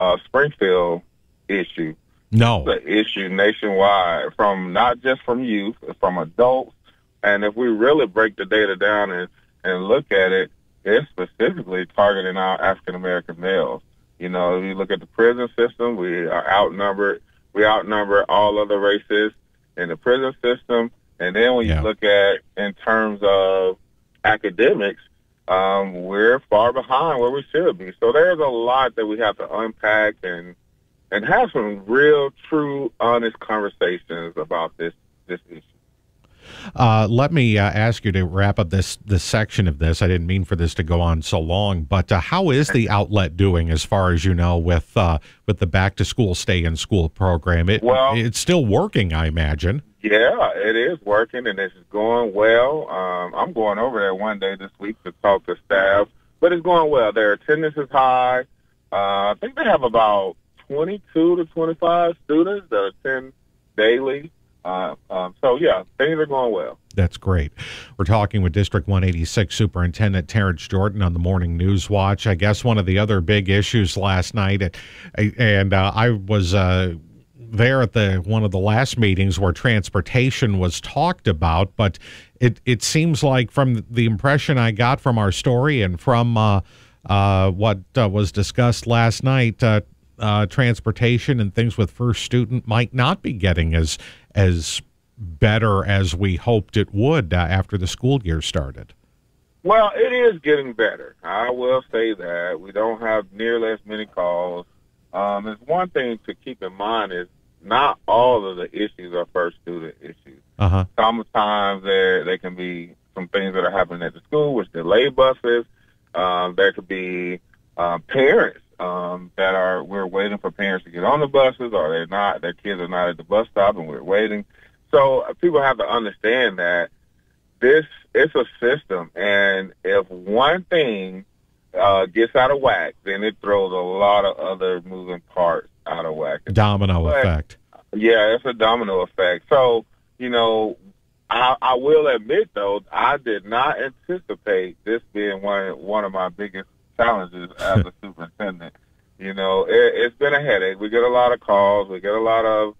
Springfield issue. No. It's an issue nationwide, from not just from youth, from adults. And if we really break the data down and look at it, it's specifically targeting our African-American males. You know, if you look at the prison system, we are outnumbered. We outnumber all other races in the prison system. And then when you look at in terms of academics, we're far behind where we should be. So there's a lot that we have to unpack and have some real, true, honest conversations about this issue. Let me ask you to wrap up this section of this. I didn't mean for this to go on so long, but how is the outlet doing as far as you know with the back to school, stay in school program? It's still working, I imagine. Yeah, it is working, and it's going well. I'm going over there one day this week to talk to staff, but it's going well. Their attendance is high. I think they have about 22 to 25 students that attend daily. So, yeah, things are going well. That's great. We're talking with District 186 Superintendent Terrence Jordan on the Morning News Watch. I guess one of the other big issues last night, and I was there at one of the last meetings where transportation was talked about, but it seems like from the impression I got from our story and from what was discussed last night, transportation and things with First Student might not be getting as better as we hoped it would after the school year started. Well, it is getting better. I will say that. We don't have nearly as many calls. There's one thing to keep in mind is not all of the issues are First Student issues. Sometimes there can be some things that are happening at the school, which delay buses. There could be parents we're waiting for parents to get on the buses, or they're not, their kids are not at the bus stop and we're waiting. So people have to understand that it's a system, and if one thing gets out of whack, then it throws a lot of other moving parts out of whack. Domino effect. Yeah, it's a domino effect. So, you know, I will admit, though, I did not anticipate this being one of my biggest challenges as a superintendent. You know, it's been a headache. We get a lot of calls. We get a lot of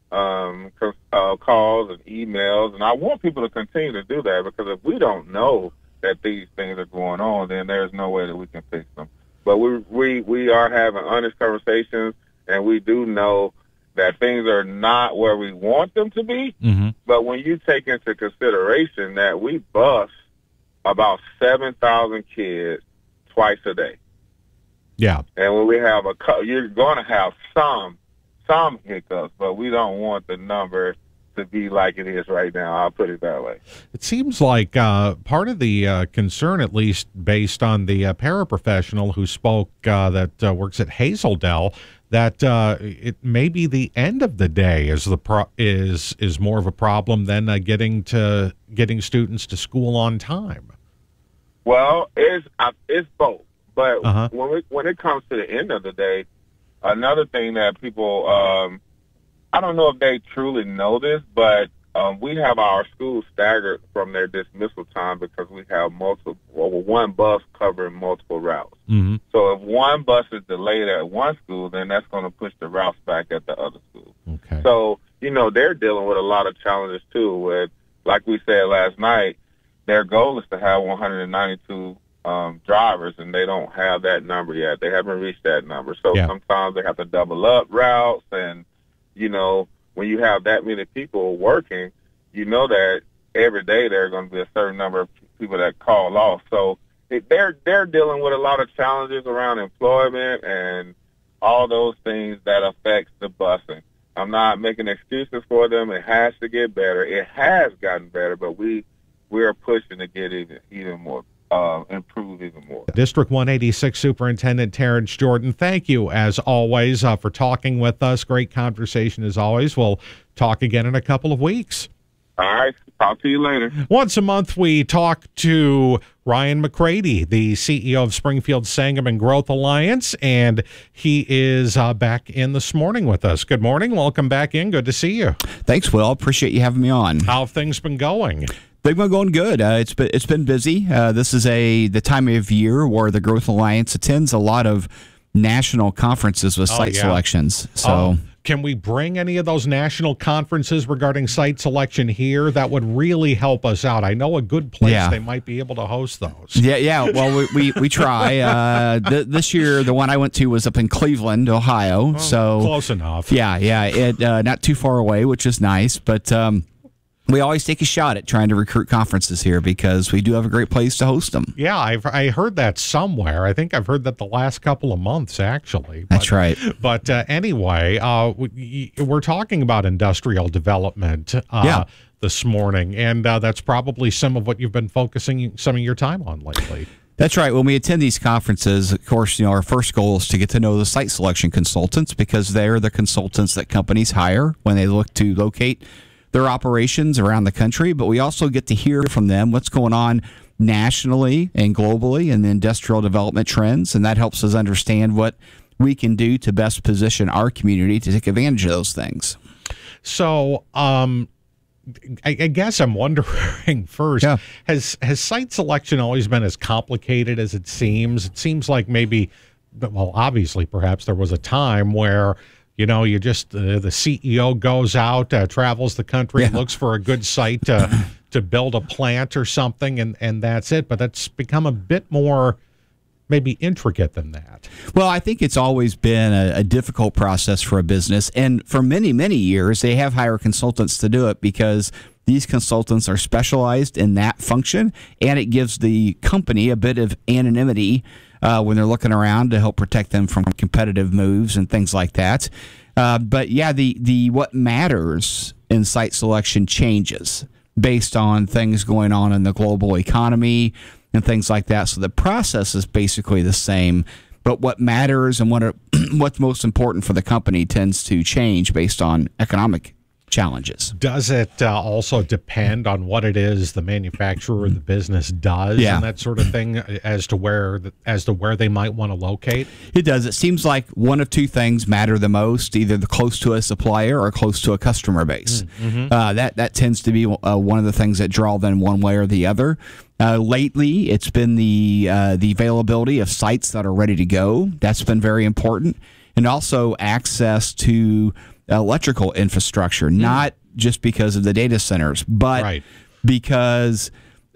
calls and emails, and I want people to continue to do that, because if we don't know that these things are going on, then there's no way that we can fix them. But we are having honest conversations, and we do know that things are not where we want them to be. Mm-hmm. But when you take into consideration that we bus about 7,000 kids twice a day. Yeah. And when we have you're going to have some hiccups, but we don't want the number to be like it is right now. I'll put it that way. It seems like part of the concern, at least based on the paraprofessional who spoke that works at Hazeldell, that it may be the end of the day is more of a problem than getting students to school on time. Well, it's both. But when it comes to the end of the day, another thing that people, I don't know if they truly know this, but we have our schools staggered from their dismissal time because we have one bus covering multiple routes. Mm-hmm. So if one bus is delayed at one school, then that's going to push the routes back at the other school. Okay. So, you know, they're dealing with a lot of challenges too with, like we said last night, their goal is to have 192 drivers, and they don't have that number yet. They haven't reached that number. So sometimes they have to double up routes, and, you know, when you have that many people working, you know that every day there are going to be a certain number of people that call off. So they're dealing with a lot of challenges around employment and all those things that affects the busing. I'm not making excuses for them. It has to get better. It has gotten better, but we are pushing to get even more. Improve even more. District 186 Superintendent Terrence Jordan, thank you as always for talking with us. Great conversation as always. We'll talk again in a couple of weeks. All right. Talk to you later. Once a month, we talk to Ryan McCready, the CEO of Springfield Sangamon Growth Alliance, and he is back in this morning with us. Good morning. Welcome back in. Good to see you. Thanks, Will. Appreciate you having me on. How have things been going? They've been going good. It's been busy. This is the time of year where the Growth Alliance attends a lot of national conferences with site selections. So. Can we bring any of those national conferences regarding site selection here? That would really help us out. I know a good place they might be able to host those. Yeah. Well, we try. This year, the one I went to was up in Cleveland, Ohio. So close enough. Yeah. It not too far away, which is nice. But we always take a shot at trying to recruit conferences here because we do have a great place to host them. Yeah, I heard that somewhere. I think I've heard that the last couple of months, actually. That's right. But anyway, we're talking about industrial development this morning, and that's probably some of what you've been focusing some of your time on lately. That's right. When we attend these conferences, of course, our first goal is to get to know the site selection consultants because they're the consultants that companies hire when they look to locate their operations around the country, but we also get to hear from them what's going on nationally and globally in the industrial development trends, and that helps us understand what we can do to best position our community to take advantage of those things. So, I guess I'm wondering first, has site selection always been as complicated as it seems? It seems like maybe, well, obviously, perhaps there was a time where you just the CEO goes out, travels the country, looks for a good site to build a plant or something, and that's it. But that's become a bit more maybe intricate than that. Well, I think it's always been a difficult process for a business, and for many, many years they have hired consultants to do it because these consultants are specialized in that function, and it gives the company a bit of anonymity when they're looking around to help protect them from competitive moves and things like that. But yeah, the what matters in site selection changes based on things going on in the global economy and things like that. So the process is basically the same, but what matters and what's most important for the company tends to change based on economic challenges. Does it also depend on what it is the manufacturer or the business does and that sort of thing as to where they might want to locate? It does. It seems like one of two things matter the most, either the close to a supplier or close to a customer base. That tends to be one of the things that draw them one way or the other. Lately, it's been the availability of sites that are ready to go. That's been very important. And also access to electrical infrastructure, not just because of the data centers, but because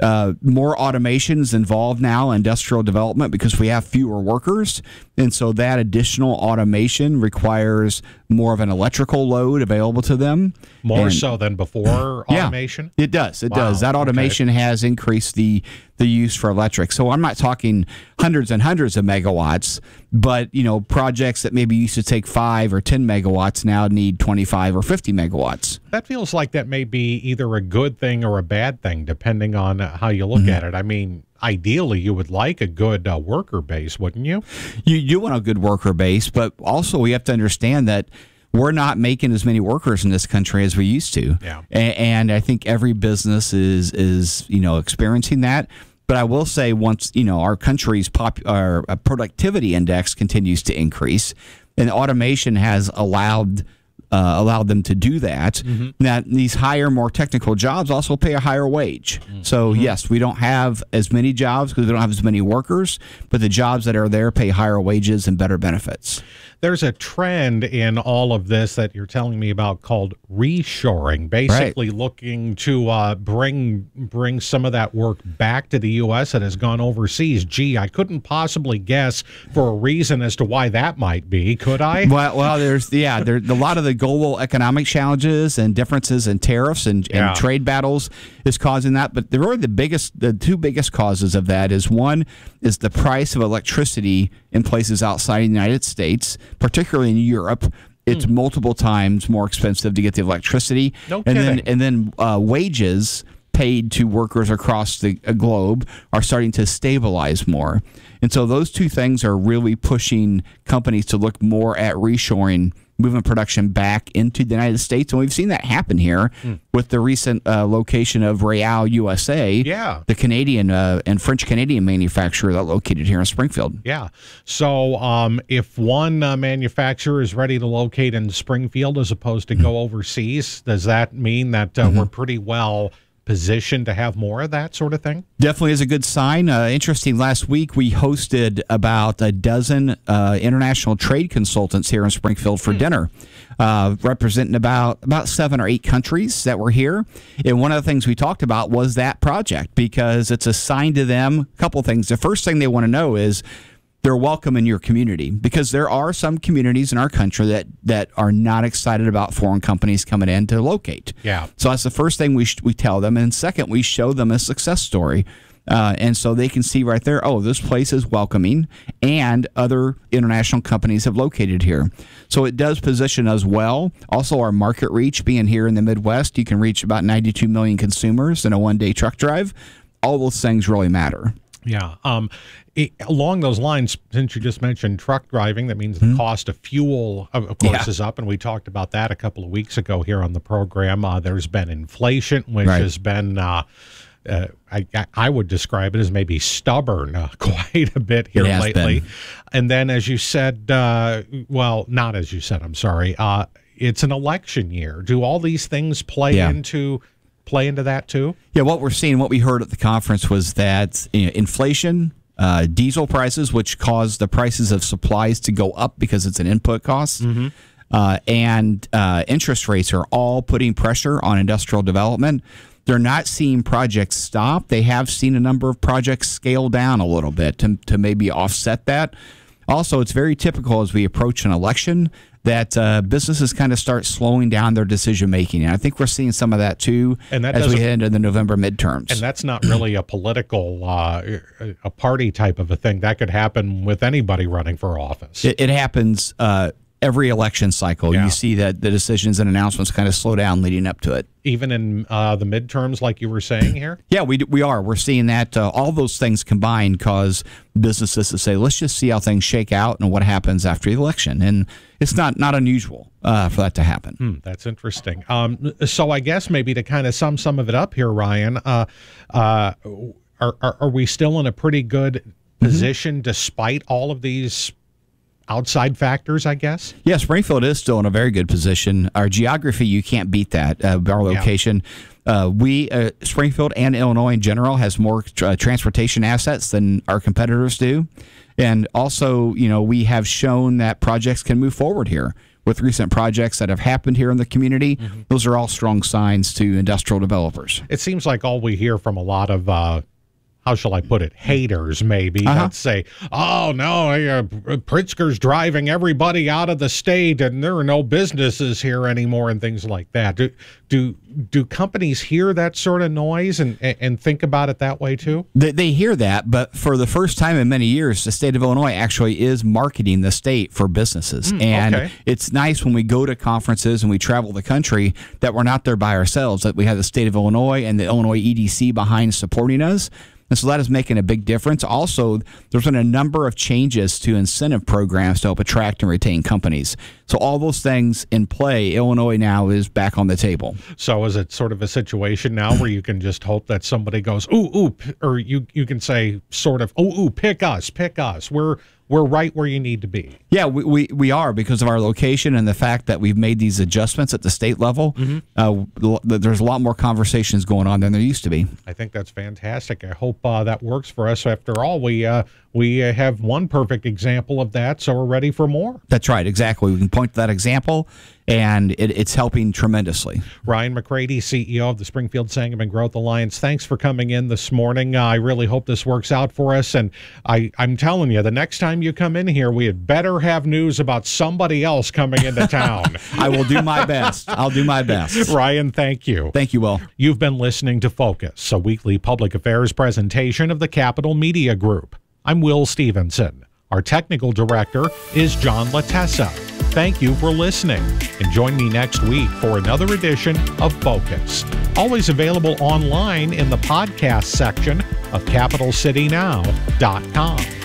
more automation is involved now in industrial development because we have fewer workers. And so that additional automation requires more of an electrical load available to them. More so than before automation? Yeah, it does. It does. That automation has increased the use for electric. So I'm not talking hundreds and hundreds of megawatts, but projects that maybe used to take 5 or 10 megawatts now need 25 or 50 megawatts. That feels like that may be either a good thing or a bad thing, depending on how you look at it. I mean, ideally, you would like a good worker base, wouldn't you? You want a good worker base, but also we have to understand that we're not making as many workers in this country as we used to. Yeah. And I think every business is experiencing that. But I will say once, our country's our productivity index continues to increase, and automation has allowed them to do that. Now, these higher, more technical jobs also pay a higher wage. So, yes, we don't have as many jobs because we don't have as many workers, but the jobs that are there pay higher wages and better benefits. There's a trend in all of this that you're telling me about called reshoring, basically looking to bring some of that work back to the U.S. that has gone overseas. Gee, I couldn't possibly guess for a reason as to why that might be, could I? Well, there's a lot of the global economic challenges and differences in tariffs and trade battles is causing that. But the two biggest causes of that is one is the price of electricity in places outside the United States, particularly in Europe. It's multiple times more expensive to get the electricity. No kidding. And then wages paid to workers across the globe are starting to stabilize more. And so those two things are really pushing companies to look more at reshoring, moving production back into the United States. And we've seen that happen here with the recent location of Real USA, the Canadian and French-Canadian manufacturer that located here in Springfield. Yeah. So if one manufacturer is ready to locate in Springfield as opposed to go overseas, does that mean that we're pretty well positioned to have more of that sort of thing? Definitely is a good sign. Interesting, last week we hosted about a dozen international trade consultants here in Springfield for dinner, representing about 7 or 8 countries that were here. And one of the things we talked about was that project, because it's a sign to them, a couple things. The first thing they want to know is they're welcome in your community, because there are some communities in our country that are not excited about foreign companies coming in to locate. Yeah. So that's the first thing we tell them. And second, we show them a success story. And so they can see right there, oh, this place is welcoming, and other international companies have located here. So it does position us well. Also, our market reach, being here in the Midwest, you can reach about 92 million consumers in a one-day truck drive. All those things really matter. Yeah. Along those lines, since you just mentioned truck driving, that means the cost of fuel, of course, is up. And we talked about that a couple of weeks ago here on the program. There's been inflation, which has been, I would describe it as maybe stubborn quite a bit here lately. And then, as you said, well, not as you said, I'm sorry, it's an election year. Do all these things play into that too? Yeah, what we're seeing, what we heard at the conference was that inflation, diesel prices, which cause the prices of supplies to go up because it's an input cost, and interest rates are all putting pressure on industrial development. They're not seeing projects stop. They have seen a number of projects scale down a little bit to maybe offset that. Also, it's very typical as we approach an election that businesses kind of start slowing down their decision making, and I think we're seeing some of that too as we head into the November midterms. And that's not really a political, a party type of a thing. That could happen with anybody running for office. It happens every election cycle. You see that the decisions and announcements kind of slow down leading up to it. Even in the midterms, like you were saying here? Yeah, we are. We're seeing that all those things combined cause businesses to say, let's just see how things shake out and what happens after the election. And it's not unusual for that to happen. That's interesting. So I guess maybe to kind of sum some of it up here, Ryan, are we still in a pretty good position despite all of these outside factors, I guess? Yeah, Springfield is still in a very good position. Our geography, you can't beat that. Our location. Springfield and Illinois in general has more transportation assets than our competitors do. And also, we have shown that projects can move forward here with recent projects that have happened here in the community. Those are all strong signs to industrial developers. It seems like all we hear from a lot of how shall I put it, haters maybe, that say, oh, no, Pritzker's driving everybody out of the state and there are no businesses here anymore and things like that. Do companies hear that sort of noise and think about it that way too? They hear that, but for the first time in many years, the state of Illinois actually is marketing the state for businesses. And it's nice when we go to conferences and we travel the country that we're not there by ourselves, that we have the state of Illinois and the Illinois EDC behind supporting us. And so that is making a big difference. Also, there's been a number of changes to incentive programs to help attract and retain companies. So all those things in play, Illinois now is back on the table. So is it sort of a situation now where you can just hope that somebody goes, ooh, or you can say sort of, ooh, pick us. We're right where you need to be. Yeah, we are, because of our location and the fact that we've made these adjustments at the state level. There's a lot more conversations going on than there used to be. I think that's fantastic. I hope that works for us. After all, we have one perfect example of that, so we're ready for more. That's right, exactly. We can point to that example, and it's helping tremendously. Ryan McCrady, CEO of the Springfield Sangamon Growth Alliance, thanks for coming in this morning. I really hope this works out for us, and I'm telling you, the next time you come in here, we had better have news about somebody else coming into town. I will do my best. I'll do my best. Ryan, thank you. Thank you, Will. You've been listening to Focus, a weekly public affairs presentation of the Capital Media Group. I'm Will Stevenson. Our technical director is John Latessa. Thank you for listening, and join me next week for another edition of Focus. Always available online in the podcast section of CapitalCityNow.com.